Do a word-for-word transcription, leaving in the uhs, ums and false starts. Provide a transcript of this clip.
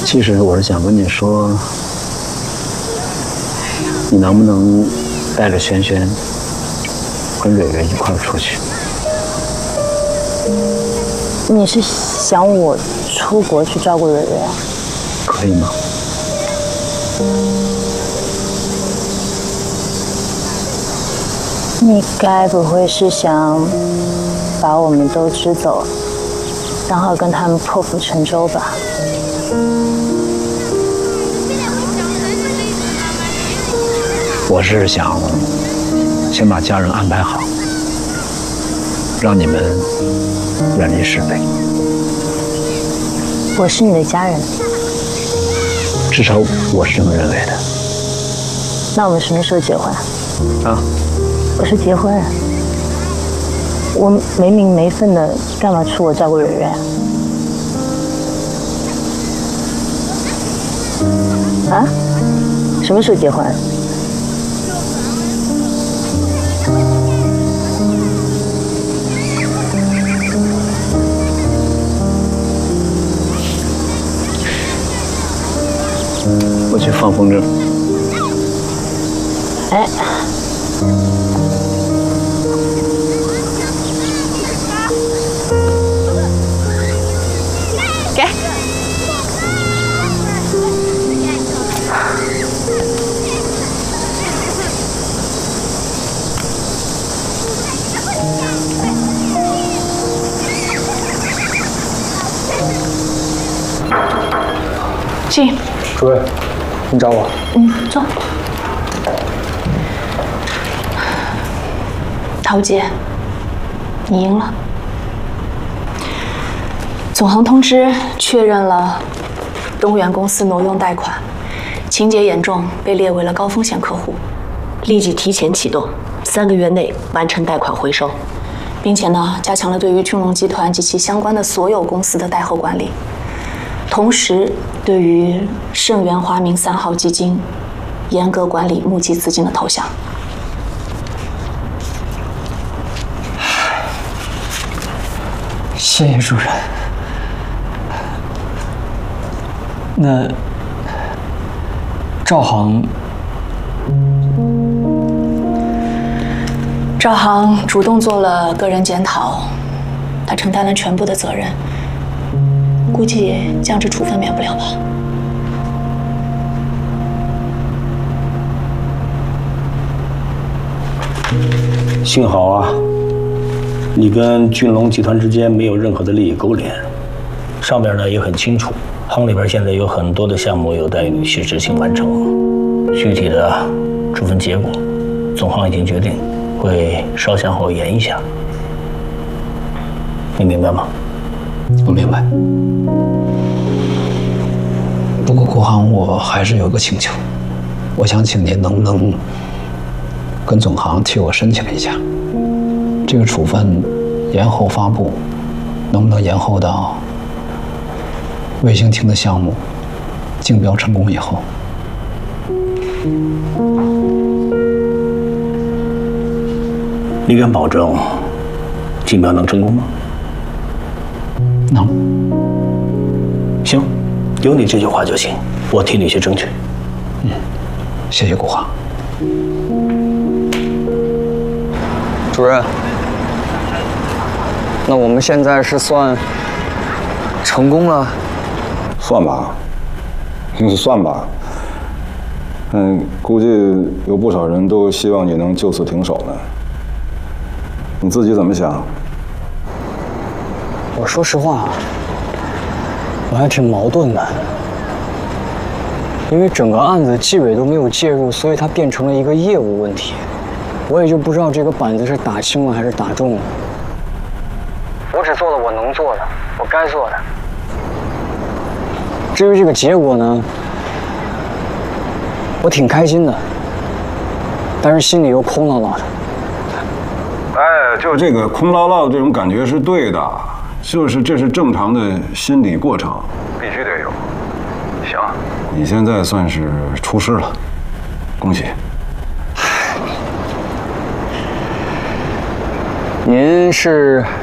其实我是想跟你说，你能不能带着萱萱跟蕊蕊一块儿出去？ 你是想我出国去照顾蕊蕊啊？ 可以吗？ 你该不会是想把我们都支走，然后跟他们破釜沉舟吧？ 我是想先把家人安排好，让你们远离是非。 我是你的家人， 至少我是这么认为的。 那我们什么时候结婚？ 啊？ 我说结婚，我没名没分的，干嘛出我照顾蕊蕊啊？啊？什么时候结婚？ 我去放风筝。 哎。给。进。 主任，你找我？ 嗯，坐。陶姐，你赢了。总行通知确认了东源公司挪用贷款，情节严重，被列为了高风险客户， 立即提前启动，三个月内完成贷款回收， 并且呢，加强了对于俊龙集团及其相关的所有公司的贷后管理。同时，对于盛源华明三号基金，严格管理募集资金的投向。 谢谢主任。那赵航， 赵航主动做了个人检讨，他承担了全部的责任。估计降职处分免不了吧。 幸好啊，你跟俊龙集团之间没有任何的利益勾连。上边呢也很清楚，行里边现在有很多的项目有待你去执行完成。具体的处分结果，总行已经决定会稍向后延一下。你明白吗？ 我明白。不过国行，我还是有个请求，我想请您能不能跟总行替我申请一下，这个处分延后发布，能不能延后到卫星厅的项目竞标成功以后？ 你敢保证竞标能成功吗？ 能。 行，有你这句话就行，我替你去争取。 嗯，谢谢国行。 主任，那我们现在是算成功了？ 算吧，就算吧。嗯，估计有不少人都希望你能就此停手呢。你自己怎么想？ 我说实话，我还挺矛盾的。因为整个案子纪委都没有介入，所以它变成了一个业务问题。我也就不知道这个板子是打轻了还是打重了。我只做了我能做的，我该做的。至于这个结果呢，我挺开心的，但是心里又空落落的。 哎，就这个空落落的这种感觉是对的，就是这是正常的心理过程，必须得有。行，你现在算是出师了，恭喜。 您是